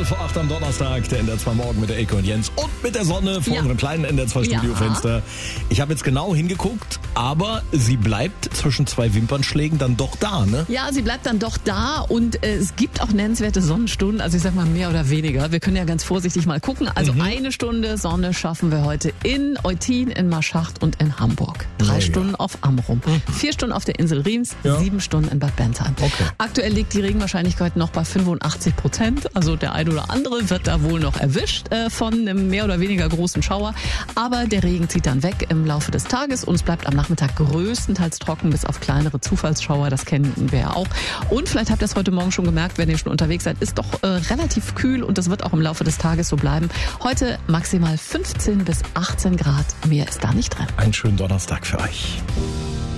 vor 8 am Donnerstag, der NDR 2 Morgen mit der Eke und Jens und mit der Sonne vor unserem kleinen NDR 2 Studiofenster. Ich habe jetzt genau hingeguckt, aber sie bleibt zwischen zwei Wimpernschlägen dann doch da, ne? Ja, sie bleibt dann doch da und es gibt auch nennenswerte Sonnenstunden, also ich sag mal mehr oder weniger. Wir können ja ganz vorsichtig mal gucken. Also eine Stunde Sonne schaffen wir heute in Eutin, in Marschacht und in Hamburg. 3 Stunden auf Amrum, 4 Stunden auf der Insel Riems, 7 Stunden in Bad Bentheim. Okay. Aktuell liegt die Regenwahrscheinlichkeit noch bei 85%. Also der ein oder andere wird da wohl noch erwischt von einem mehr oder weniger großen Schauer. Aber der Regen zieht dann weg im Laufe des Tages und es bleibt am Nachmittag größtenteils trocken, bis auf kleinere Zufallsschauer. Das kennen wir ja auch. Und vielleicht habt ihr es heute Morgen schon gemerkt, wenn ihr schon unterwegs seid, ist doch relativ kühl und das wird auch im Laufe des Tages so bleiben. Heute maximal 15 bis 18 Grad. Mehr ist da nicht drin. Einen schönen Donnerstag für euch.